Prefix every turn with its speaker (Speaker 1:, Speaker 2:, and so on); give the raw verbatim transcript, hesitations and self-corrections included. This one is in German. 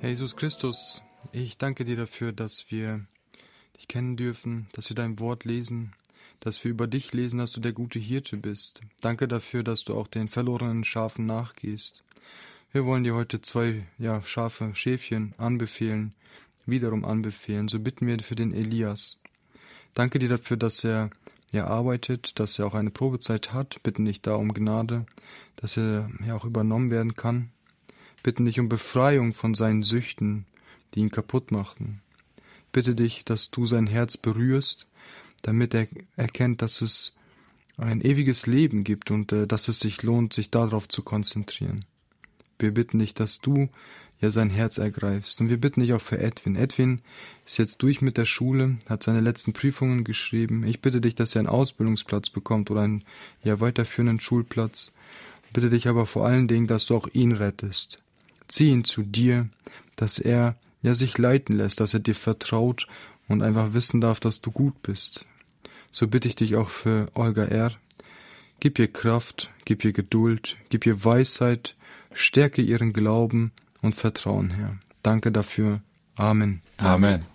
Speaker 1: Herr Jesus Christus, ich danke dir dafür, dass wir dich kennen dürfen, dass wir dein Wort lesen, dass wir über dich lesen, dass du der gute Hirte bist. Danke dafür, dass du auch den verlorenen Schafen nachgehst. Wir wollen dir heute zwei ja, Schafe, Schäfchen anbefehlen, wiederum anbefehlen. So bitten wir für den Elias. Danke dir dafür, dass er ja arbeitet, dass er auch eine Probezeit hat. Bitten dich da um Gnade, dass er ja auch übernommen werden kann. Bitten dich um Befreiung von seinen Süchten, die ihn kaputt machten. Bitte dich, dass du sein Herz berührst, damit er erkennt, dass es ein ewiges Leben gibt und äh, dass es sich lohnt, sich darauf zu konzentrieren. Wir bitten dich, dass du ja sein Herz ergreifst. Und wir bitten dich auch für Edwin. Edwin ist jetzt durch mit der Schule, hat seine letzten Prüfungen geschrieben. Ich bitte dich, dass er einen Ausbildungsplatz bekommt oder einen ja weiterführenden Schulplatz. Ich bitte dich aber vor allen Dingen, dass du auch ihn rettest. Zieh ihn zu dir, dass er ja sich leiten lässt, dass er dir vertraut und einfach wissen darf, dass du gut bist. So bitte ich dich auch für Olga R. Gib ihr Kraft, gib ihr Geduld, gib ihr Weisheit, stärke ihren Glauben und Vertrauen, Herr. Danke dafür. Amen.
Speaker 2: Amen.